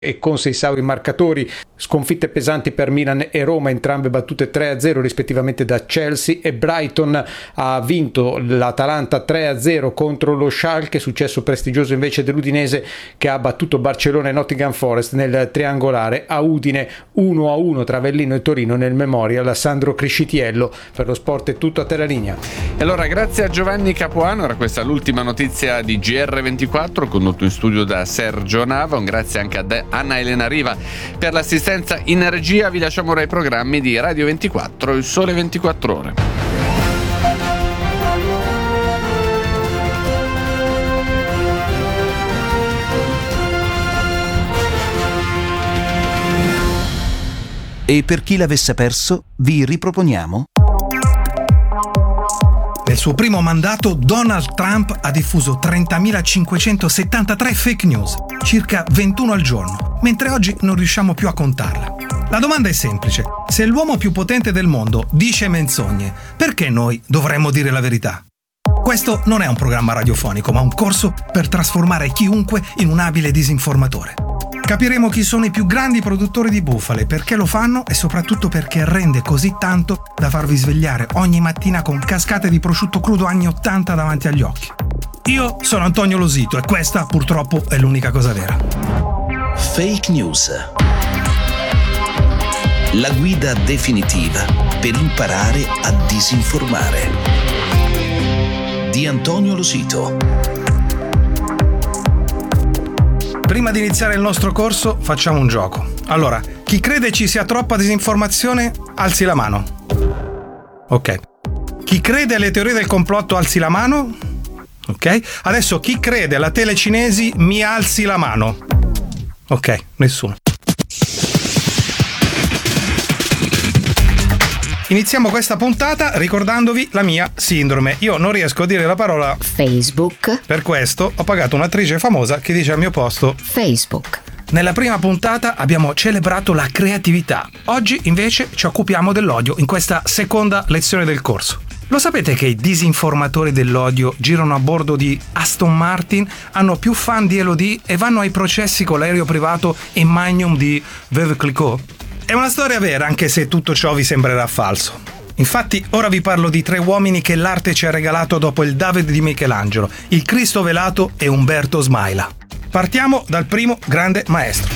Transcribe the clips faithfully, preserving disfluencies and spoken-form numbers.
e con Seisao marcatori, sconfitte pesanti per Milan e Roma, entrambe battute tre a zero rispettivamente da Chelsea, e Brighton ha vinto l'Atalanta tre a zero contro lo Schalke, successo prestigioso invece dell'Udinese che ha battuto Barcellona e Nottingham Forest nel triangolare. A Udine uno a uno tra Avellino e Torino nel Memorial Sandro Criscitiello. Per lo sport è tutto, a te la linea. E allora grazie a Giovanni Capuano, era questa l'ultima notizia di G R ventiquattro condotto in studio da Sergio Nava. Un grazie anche a De- Anna Elena Riva per l'assistenza in regia. Vi lasciamo ora i programmi di Radio ventiquattro, il Sole ventiquattro Ore. E per chi l'avesse perso, vi riproponiamo. Nel suo primo mandato, Donald Trump ha diffuso trentamilacinquecentosettantatré fake news, circa ventuno al giorno, mentre oggi non riusciamo più a contarla. La domanda è semplice: se l'uomo più potente del mondo dice menzogne, perché noi dovremmo dire la verità? Questo non è un programma radiofonico, ma un corso per trasformare chiunque in un abile disinformatore. Capiremo chi sono i più grandi produttori di bufale, perché lo fanno e soprattutto perché rende così tanto da farvi svegliare ogni mattina con cascate di prosciutto crudo anni ottanta davanti agli occhi. Io sono Antonio Losito e questa purtroppo è l'unica cosa vera. Fake News. La guida definitiva per imparare a disinformare. Di Antonio Losito. Prima di iniziare il nostro corso facciamo un gioco. Allora, chi crede ci sia troppa disinformazione, alzi la mano. Ok. Chi crede alle teorie del complotto, alzi la mano. Ok. Adesso chi crede alla tele cinesi, mi alzi la mano. Ok, nessuno. Iniziamo questa puntata ricordandovi la mia sindrome. Io non riesco a dire la parola Facebook. Per questo ho pagato un'attrice famosa che dice al mio posto Facebook. Nella prima puntata abbiamo celebrato la creatività. Oggi invece ci occupiamo dell'odio in questa seconda lezione del corso. Lo sapete che i disinformatori dell'odio girano a bordo di Aston Martin, hanno più fan di Elodie e vanno ai processi con l'aereo privato e Magnum di Veuve Clicquot? È una storia vera, anche se tutto ciò vi sembrerà falso. Infatti, ora vi parlo di tre uomini che l'arte ci ha regalato dopo il David di Michelangelo, il Cristo velato e Umberto Smaila. Partiamo dal primo grande maestro.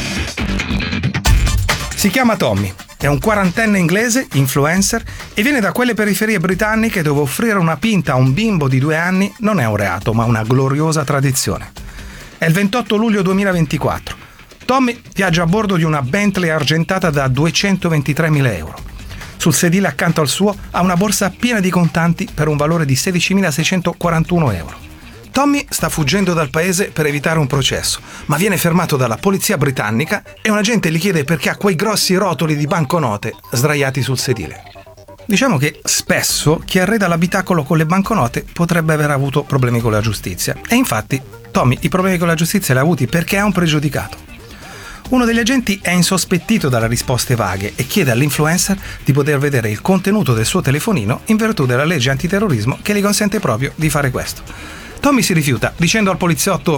Si chiama Tommy, è un quarantenne inglese, influencer, e viene da quelle periferie britanniche dove offrire una pinta a un bimbo di due anni non è un reato, ma una gloriosa tradizione. È il ventotto luglio duemilaventiquattro. Tommy viaggia a bordo di una Bentley argentata da duecentoventitremila euro. Sul sedile accanto al suo ha una borsa piena di contanti per un valore di sedicimilaseicentoquarantuno euro. Tommy sta fuggendo dal paese per evitare un processo, ma viene fermato dalla polizia britannica e un agente gli chiede perché ha quei grossi rotoli di banconote sdraiati sul sedile. Diciamo che spesso chi arreda l'abitacolo con le banconote potrebbe aver avuto problemi con la giustizia. E infatti Tommy i problemi con la giustizia li ha avuti perché è un pregiudicato. Uno degli agenti è insospettito dalle risposte vaghe e chiede all'influencer di poter vedere il contenuto del suo telefonino in virtù della legge antiterrorismo che gli consente proprio di fare questo. Tommy si rifiuta, dicendo al poliziotto: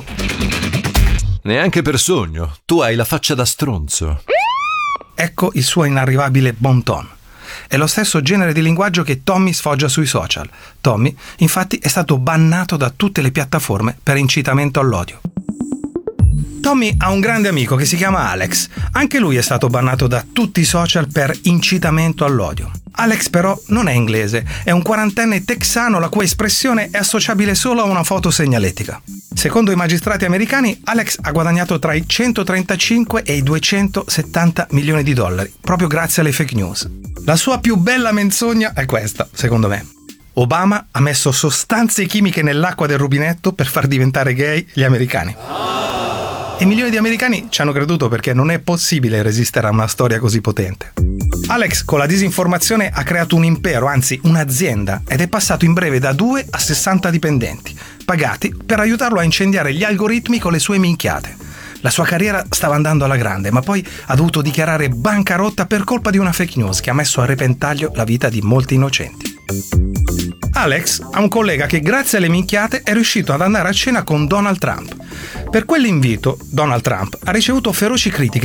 neanche per sogno, tu hai la faccia da stronzo. Ecco il suo inarrivabile bon ton. È lo stesso genere di linguaggio che Tommy sfoggia sui social. Tommy, infatti, è stato bannato da tutte le piattaforme per incitamento all'odio. Tommy ha un grande amico che si chiama Alex. Anche lui è stato bannato da tutti i social per incitamento all'odio. Alex però non è inglese, è un quarantenne texano la cui espressione è associabile solo a una foto segnaletica. Secondo i magistrati americani, Alex ha guadagnato tra i centotrentacinque e i duecentosettanta milioni di dollari, proprio grazie alle fake news. La sua più bella menzogna è questa, secondo me. Obama ha messo sostanze chimiche nell'acqua del rubinetto per far diventare gay gli americani. E milioni di americani ci hanno creduto perché non è possibile resistere a una storia così potente. Alex con la disinformazione ha creato un impero, anzi un'azienda, ed è passato in breve da due a sessanta dipendenti, pagati per aiutarlo a incendiare gli algoritmi con le sue minchiate. La sua carriera stava andando alla grande, ma poi ha dovuto dichiarare bancarotta per colpa di una fake news che ha messo a repentaglio la vita di molti innocenti. Alex ha un collega che grazie alle minchiate è riuscito ad andare a cena con Donald Trump. Per quell'invito, Donald Trump ha ricevuto feroci critiche